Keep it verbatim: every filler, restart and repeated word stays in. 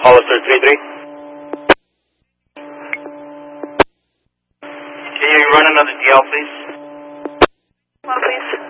Hollister three three. Can you run another D L, please? Well, please.